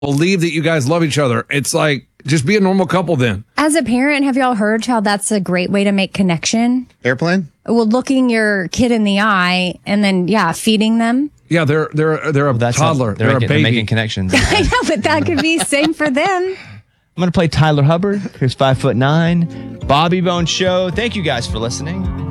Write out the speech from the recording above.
believe that you guys love each other. It's like, just be a normal couple then. As a parent, have y'all heard how that's a great way to make connection? Airplane? Well, looking your kid in the eye and then, feeding them. Yeah, they're a toddler. They're a baby. They're making connections. I know, but that could be same for them. I'm going to play Tyler Hubbard. Here's 5'9". Bobby Bones Show. Thank you guys for listening.